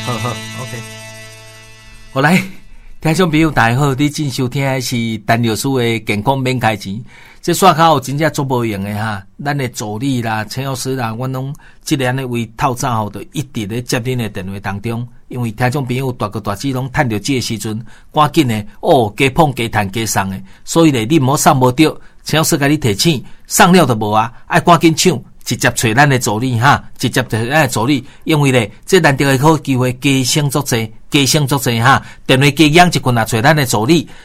好好 ，OK。好来，听众朋友大家好，你正收听的是陈律师的健康免开钱。这刷卡有真正做无用的哈，咱的助理啦、陈老师啦，阮拢即个安尼为透早后，就一直咧接恁的电话当中。因为听众朋友大哥大姐拢趁着这个时阵，赶紧的加碰加谈加送的，所以咧你莫送无着，陈老师甲你提醒，送了就无啊，爱赶紧抢。直接找咱的助理哈，直接找咱的助理，因为咧，这难得的好机会，加省足济哈。电话加养一群啊，找咱的助理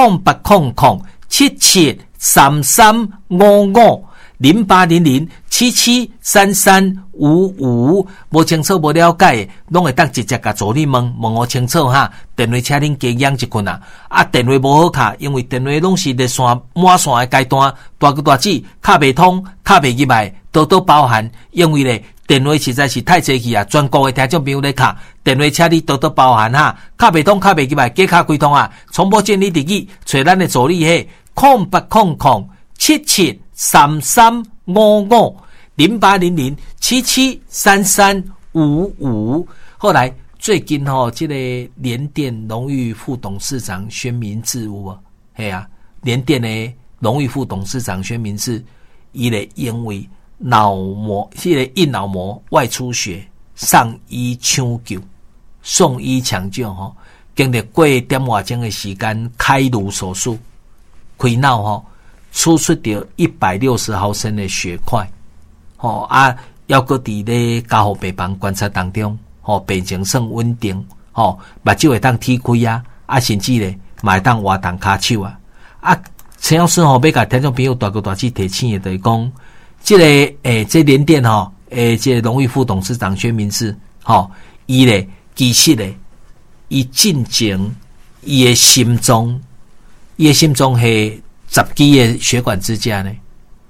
，08007733550800773355，无清楚无了解，拢会当直接甲助理问我清楚哈。电话请恁加养一群啊，电话无好卡，因为电话拢是热线满线的阶段，大哥大姐卡袂通，卡袂入来。多多包涵，因为咧电话实在是太济去啊！全国的听众朋友咧卡电话，请你多多包涵哈。卡袂通，卡袂入来，加卡几通啊！重播建立第一，找咱的助理嘿，08007733550800773355。后来最近这个联电荣誉副董事长宣明志有无？嘿啊，联电的荣誉副董事长宣明志，伊咧因为脑膜硬脑膜外出血，上医抢救，送医抢救经历过点外钟的时间，开颅手术，开脑出到160毫升的血块，抑搁伫咧加护病房观察当中，病情算稳定，目睭会当踢开甚至咧嘛会当活动骹手陈老师要甲听众朋友大哥大姐提醒的就是讲，这个这联电这个荣誉副董事长薛明志伊咧其实咧伊进前伊的心脏是10支的血管支架呢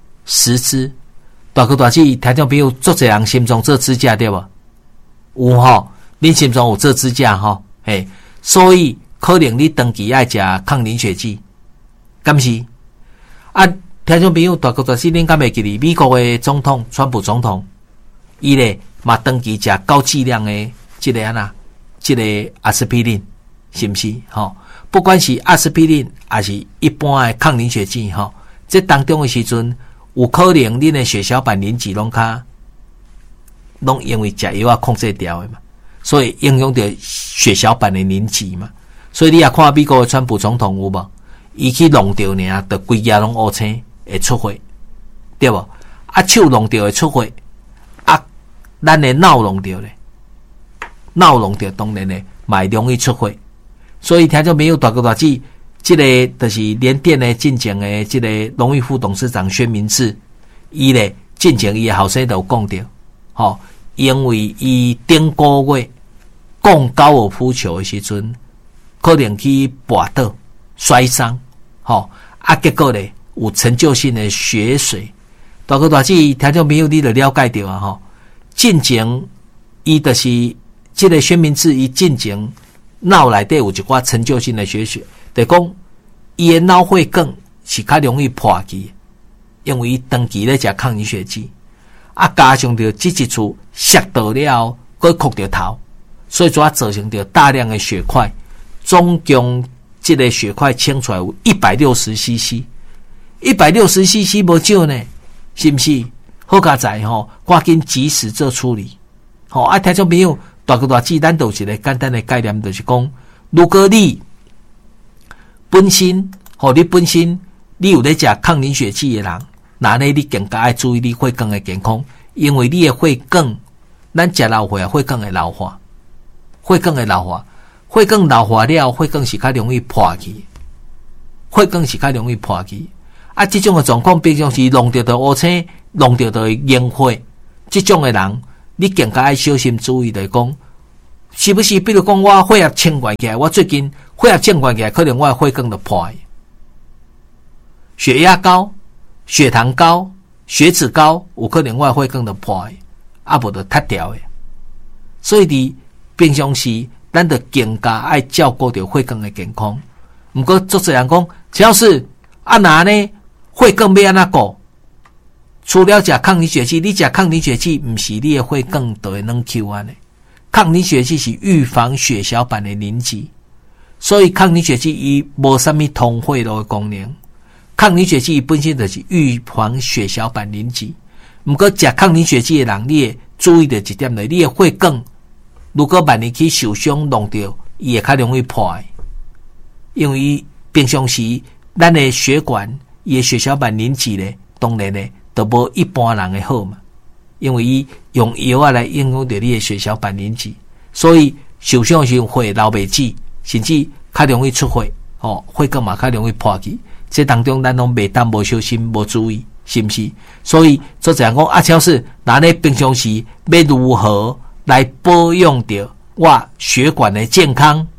，10支。大哥大姐听众朋友做这人心脏做支架对无？有恁心脏有做支架所以可能你长期爱食抗凝血剂。敢是听众朋友大哥大姐，恁敢会记哩？美国的总统川普总统，伊咧嘛长期食高剂量的这个阿司匹林，是不是？不管是阿司匹林还是一般的抗凝血剂，这当中的时阵，有可能恁的血小板凝集拢因为食药控制掉的嘛，所以影响到血小板的凝集嘛。所以你也看美国的川普总统有无？伊去弄掉呢，就规家拢乌青会出血，对无？手弄掉会出血，咱的脑弄掉咧，脑弄掉当然咧，嘛容易出血。所以听众朋友大哥大姐，这个就是联电的进前的这个荣誉副董事长薛明志，伊咧进前伊的后生就讲到，因为伊顶个月讲高尔夫球的时阵，可能去跋倒摔伤。结果咧有陈旧性的血水，大哥大姐听众朋友你就了解到进前伊就是这个薛明志伊进前脑内底有一寡陈旧性的血水，就讲伊的脑血管是较容易破去，因为伊长期咧食抗凝血剂，加上着这一处摔倒了后，佮磕着头，所以造成着大量的血块，总共这个血块清出来有160cc，160cc 无少呢，是不是？好佳在赶紧及时做处理。听众朋友，大哥大姐，咱都有一个简单的概念，就是讲，如果你本身你有咧食抗凝血剂的人，那呢你更加要注意你血管的健康，因为你的血管，咱食老血血管会老化，血管老化了，血管是较容易破去，这种的状况，平常时弄到的乌青，弄到的凝血，这种的人，你更加要小心注意的讲，是不是？比如讲，我血压升高起来，我最近血压升高起来，可能我的血管就破，血压高、血糖高、血脂高，有可能我的血管就破，无就塌掉的。所以伫平常时，咱就更加爱照顾到血管的健康。不过，作者人讲，只要是哪呢？血管要安怎顾？除了食抗凝血剂，你食抗凝血剂，不是你的血管就会软 Q 安尼。 抗凝血剂是预防血小板的凝集，所以抗凝血剂伊无什么通血路的功能。抗凝血剂本身就是预防血小板凝集。不过吃抗凝血剂的人，你会注意的一点就是，你的血管如果万一去受伤弄到，伊会较容易破的。因为平常时咱的血管伊的血小板凝集咧，当然咧都无一般人的好嘛。因为伊用药啊来影响到你的血小板凝集，所以受伤的时候血流袂止，甚至较容易出血，血管嘛较容易破去。这当中咱拢袂当无小心无注意，是不是？所以做这样讲啊，超市那你平常时要如何来保养到我血管的健康？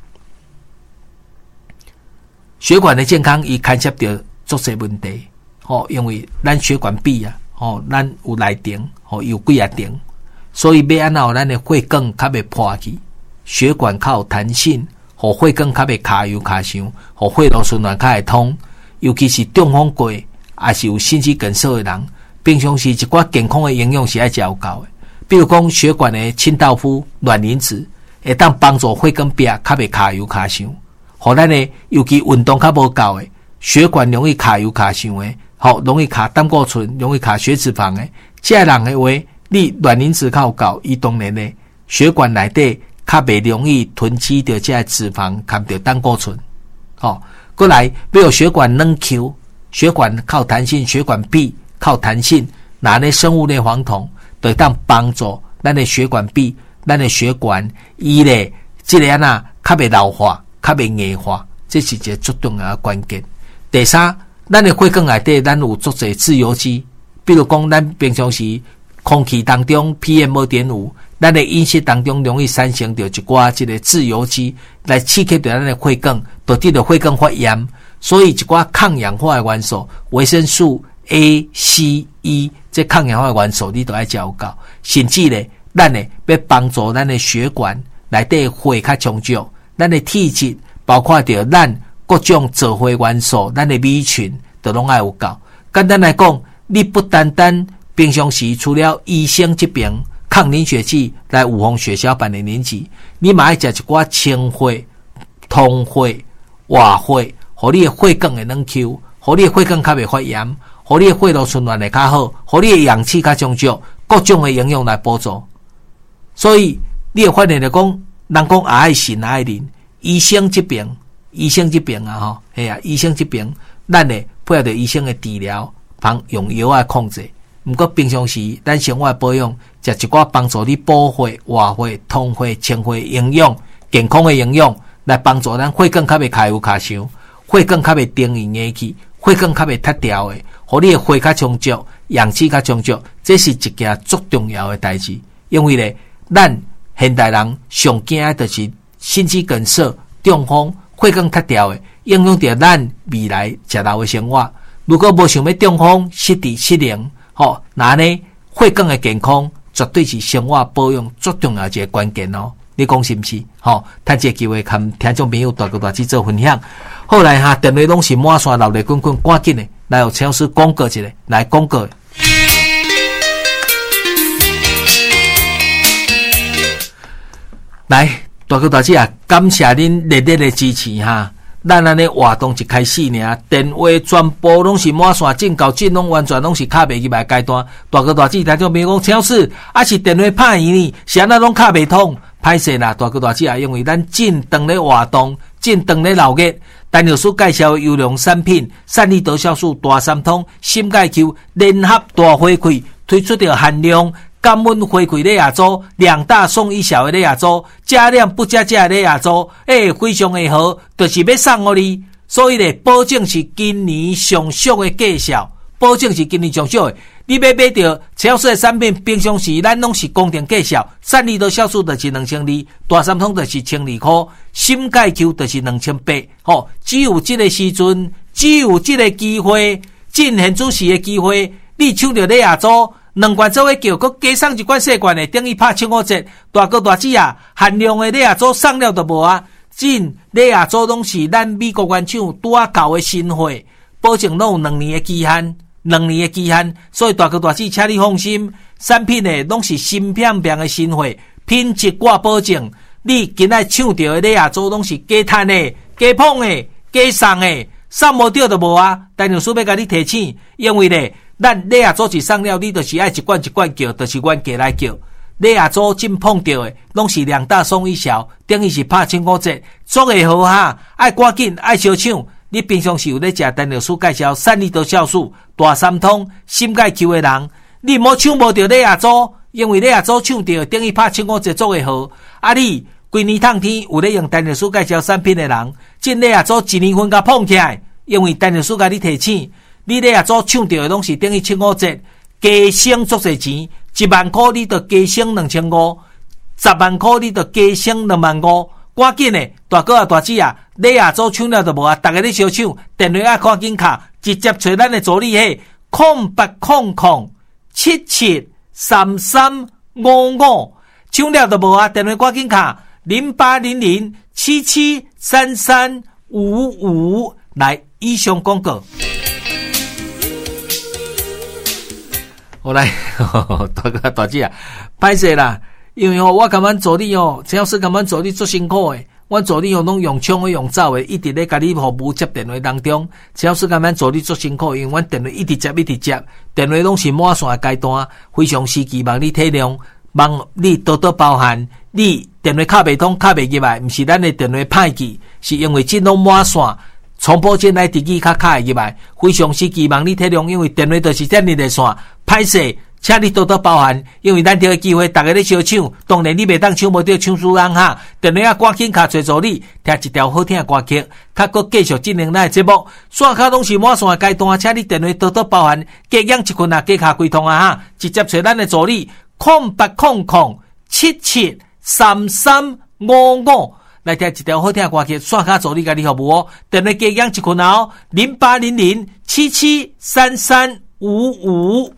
血管的健康伊牵涉到足侪问题，因为咱血管壁啊，咱有内钉，有几啊钉，所以要安怎咱的血管较袂破去，血管较有弹性，互血管较袂卡油卡伤，互血路循环较会通。尤其是中风过还是有心肌梗塞的人，平常时一寡健康的营养是爱食有够的。比如讲血管的清道夫、卵磷脂，会当帮助血管壁较袂卡油卡伤。互咱呢，尤其运动较无够的，血管容易卡油卡伤的，容易卡胆固醇、容易卡血脂肪的，这人的话，你卵磷脂较有够，伊当然呢，血管内底较袂容易囤积着这脂肪，含着胆固醇。过来要有血管软 Q， 血管靠弹性，血管壁靠弹性，那呢生物类黄酮就当帮助咱的血管壁、咱的血管伊咧，这个啊较袂老化、较袂硬化，这是一个最重要的关键。第三，咱的血管内底咱有足侪自由基，比如讲咱平常时空气当中 PM2.5， 咱的饮食当中容易产生着一寡这个自由基来刺激着咱的血管，导致着血管发炎，所以一寡抗氧化的元素，维生素 A、C、E 这抗氧化的元素你都要吃有够，甚至咧，咱咧要帮助咱的血管内底血较充足，咱的体质包括着咱各种造血元素，咱的米群都拢要有够。简单来讲，你不单单平常时除了医生这边抗凝血剂来预防血小板的凝集，你嘛要食一寡清血、通血、活血，互你的血管会软 Q， 互你的血管较袂发炎，互你的血路循环会较好，互你的氧气较充足，各种的营养来补助。所以你会发现来讲，人讲爱信爱灵，医生这边啊医生这边，咱咧配合着医生的治疗，帮用药来控制。不过平常时咱生活保养，食一寡帮助你补血、活血、通血、清血营养、健康的营养，来帮助咱血管较袂卡油卡伤，血管较袂定硬硬去，血管较袂塌掉的，互你的血较充足，氧气较充足，这是一件最重要的代志。因为咧，咱现代人上惊的就是心肌梗塞、中风、血管塌掉的，影响到咱未来食老的生活。如果无想要中风、失智、失灵，那呢血管的健康绝对是生活保养最重要一个关键哦。你讲是不是？趁这个机会跟听众朋友大哥大姐做分享。后来哈，电话拢是满线热烈滚滚，赶紧的来有超市广告一下，来广告。来，大哥大姐啊，感谢恁热烈的支持哈。咱安尼活动一开始呢，电话全部拢是满线进到进，拢完全拢是卡袂入来阶段。大哥大姐听众朋友讲，超市还是电话歹去呢，是安那拢卡袂通，歹势啦。大哥大姐啊，因为咱进当咧活动，进当咧闹热，陈老师介绍优良产品，善利多酵素大三通、心钙 Q 联合大回馈，推出着含量甘温回馈的亚洲2大送1小的亚洲，加量不加价的亚洲，非常的好，就是要送给你，所以咧，保证是今年上俗的价效，保证是今年上俗的。你要买到超市的产品，平常时咱拢是公定价效，善利多酵素就是2200，大三通就是1200块，心钙 Q 就是2800，只有这个时阵，只有这个机会，进现主席的机会，你抢到咧亚洲。2罐做伙叫，佮加送一罐细罐的，等于拍75折。大哥大姐啊，限量的咧亚洲送了都无啊！真咧亚洲拢是咱美国原厂拄啊到的新货，保证拢有2年的期限，2年的期限。所以大哥大姐，请你放心，产品呢拢是新片片的新货， 品质挂保证。你今仔抢到的礼亚组拢是假趁的、假捧的、假送的，送无到就无啊。陈律师要甲你提醒，因为咧，咱礼亚组一送了，你就是爱一罐一罐叫，就是原价来叫。礼亚组真碰到的，拢是2大送1小，等于是拍清5折，做会好哈，爱赶紧爱小抢。你平常是有咧食陈律师介绍3粒多酵素、大三通、心钙球的人，你莫抢无到礼亚组，因为礼亚组抢到等于拍清5折做会好。啊你规年烫天有咧用陈律师介绍产品的人，进礼亚组1年份甲碰起来，因为陈律师甲你提醒，你礼亚组抢到的拢是等于清5折，加省足侪钱，1万块你就加省2500，10万块你就加省25000。赶紧的，大哥啊大姐啊，礼亚组抢了就无啊，大家咧小抢，电话啊赶紧卡，直接找咱的助理嘿，0800773355，抢了就无啊，电话赶紧卡0800773355。来，以上广告。我来，大哥大姐啊，歹势啦。因为我甲阮助理陈老师甲阮助理做辛苦诶，阮助理拢用冲诶用走诶，一直咧甲你服务接电话当中。陈老师甲阮助理做辛苦，因为阮电话一直接，电话拢是满线诶阶段，非常时期望你体谅，望你多多包涵。你电话卡袂通，卡袂入来，毋是咱诶电话歹去，是因为这拢满线。重播进来，自己卡会入来，非常时期望你体谅，因为电话就是这样的线，歹势。请你多多包涵，因为咱这个机会，大家咧小抢，当然你袂当抢无到抢输人哈。电话啊，赶紧卡找助理，听一条好听的歌曲，较搁继续进行咱的节目。线卡拢是满线的阶段，请你电话多多包涵，加养一困啊，加卡开通啊哈，直接找咱的助理0800773355来听一条好听的歌曲，线卡助理甲你服务哦。电话加养一困啊哦，0800773355。